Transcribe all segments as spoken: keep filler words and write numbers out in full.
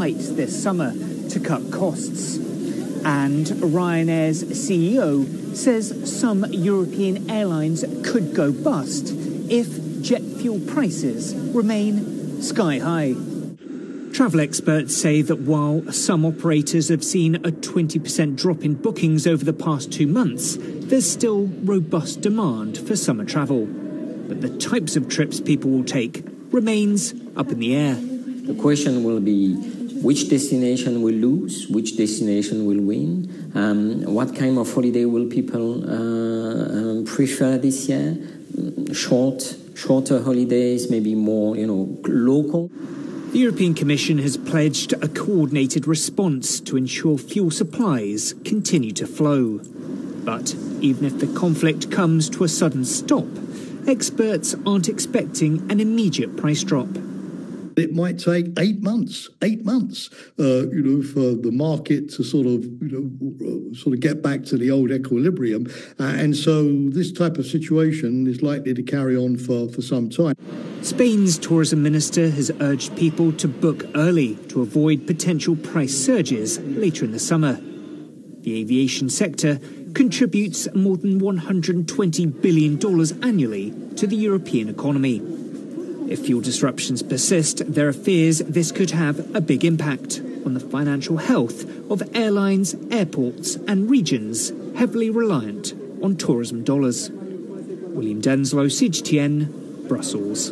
flights this summer to cut costs. And Ryanair's C E O says some European airlines could go bust if jet fuel prices remain sky high. Travel experts say that while some operators have seen a twenty percent drop in bookings over the past two months, there's still robust demand for summer travel. But the types of trips people will take remains up in the air. The question will be which destination will lose, which destination will win, um, what kind of holiday will people uh, um, prefer this year, short, shorter holidays, maybe more, you know, local. The European Commission has pledged a coordinated response to ensure fuel supplies continue to flow. But even if the conflict comes to a sudden stop, experts aren't expecting an immediate price drop. It might take eight months, eight months, uh, you know, for the market to sort of, you know, sort of get back to the old equilibrium. Uh, and so this type of situation is likely to carry on for, for some time. Spain's tourism minister has urged people to book early to avoid potential price surges later in the summer. The aviation sector contributes more than one hundred twenty billion dollars annually to the European economy. If fuel disruptions persist, there are fears this could have a big impact on the financial health of airlines, airports and regions heavily reliant on tourism dollars. William Denslow, C G T N, Brussels.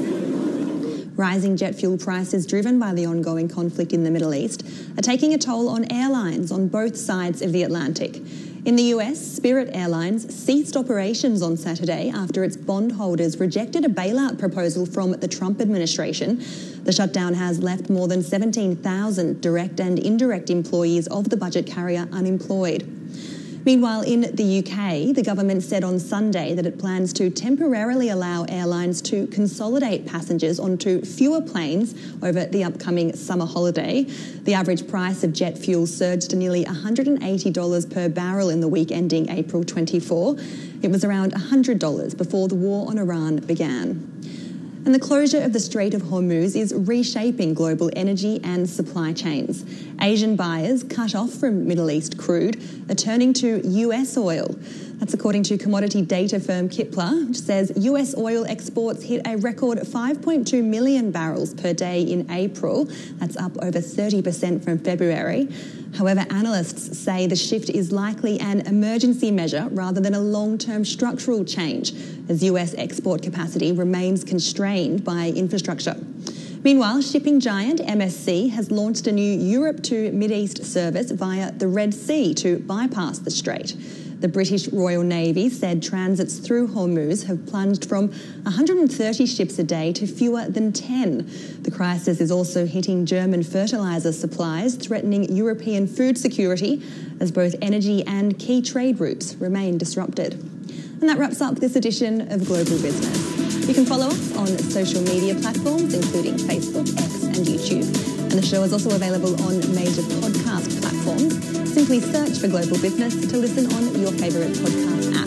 Rising jet fuel prices driven by the ongoing conflict in the Middle East are taking a toll on airlines on both sides of the Atlantic. In the U S, Spirit Airlines ceased operations on Saturday after its bondholders rejected a bailout proposal from the Trump administration. The shutdown has left more than seventeen thousand direct and indirect employees of the budget carrier unemployed. Meanwhile, in the U K, the government said on Sunday that it plans to temporarily allow airlines to consolidate passengers onto fewer planes over the upcoming summer holiday. The average price of jet fuel surged to nearly one hundred eighty dollars per barrel in the week ending April twenty-fourth. It was around one hundred dollars before the war on Iran began. And the closure of the Strait of Hormuz is reshaping global energy and supply chains. Asian buyers cut off from Middle East crude are turning to U S oil. That's according to commodity data firm Kpler, which says U S oil exports hit a record five point two million barrels per day in April. That's up over thirty percent from February. However, analysts say the shift is likely an emergency measure rather than a long-term structural change, as U S export capacity remains constrained by infrastructure. Meanwhile, shipping giant M S C has launched a new Europe to Mideast service via the Red Sea to bypass the strait. The British Royal Navy said transits through Hormuz have plunged from one hundred thirty ships a day to fewer than ten. The crisis is also hitting German fertiliser supplies, threatening European food security as both energy and key trade routes remain disrupted. And that wraps up this edition of Global Business. You can follow us on social media platforms, including Facebook, X and YouTube. And the show is also available on major podcast platforms. Simply search for Global Business to listen on your favourite podcast app.